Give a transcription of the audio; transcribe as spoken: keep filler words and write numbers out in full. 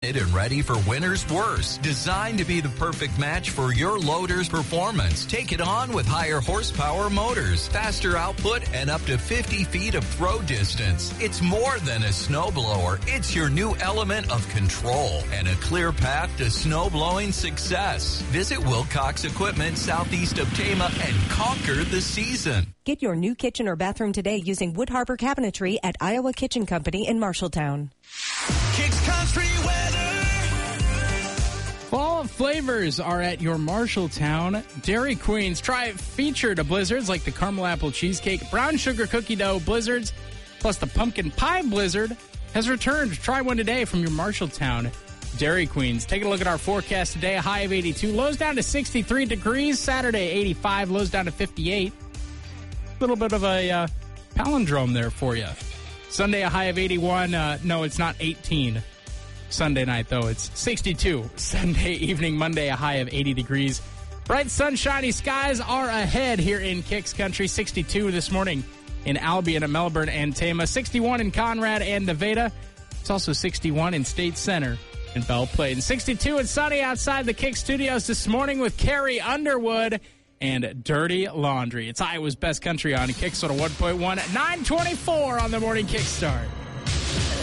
And ready for winter's worst. Designed to be the perfect match for your loader's performance. Take it on with higher horsepower motors, faster output, and up to fifty feet of throw distance. It's more than a snowblower. It's your new element of control and a clear path to snowblowing success. Visit Wilcox Equipment southeast of Tama and conquer the season. Get your new kitchen or bathroom today using Wood Harbor Cabinetry at Iowa Kitchen Company in Marshalltown. Kicks Country weather. Fall flavors are at your Marshalltown Dairy Queens. Try featured blizzards like the caramel apple cheesecake, brown sugar cookie dough blizzards, plus the pumpkin pie blizzard has returned. Try one today from your Marshalltown Dairy Queens. Take a look at our forecast today. A high of eighty-two, lows down to sixty-three degrees. Saturday, eighty-five, lows down to fifty-eight. A little bit of a uh, palindrome there for you. Sunday, a high of eighty-one. Uh, no, it's not eighteen. Sunday night, though, it's sixty-two. Sunday evening, Monday, a high of eighty degrees. Bright, sunshiny skies are ahead here in Kicks Country. sixty-two this morning in Albion, Melbourne, and Tama. sixty-one in Conrad and Nevada. It's also sixty-one in State Center in Belle Plaine. sixty-two and sunny outside the Kick Studios this morning with Carrie Underwood and Dirty Laundry. It's Iowa's Best Country on Kicks on one point one at nine twenty-four on the Morning Kickstart.